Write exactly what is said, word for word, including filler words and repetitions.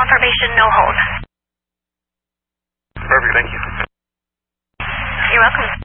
Confirmation, no hold. Perfect, thank you. You're welcome.